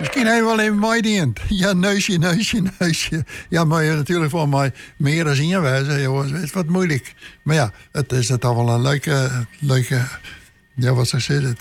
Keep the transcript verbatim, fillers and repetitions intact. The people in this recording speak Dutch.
Misschien even wel even mooi dient. Ja, neusje, neusje, neusje. Ja, maar je natuurlijk voor mij meer dan één wijze. Jongens, het is wat moeilijk. Maar ja, het is het al wel een leuke, leuke... Ja, wat zou ik zeggen?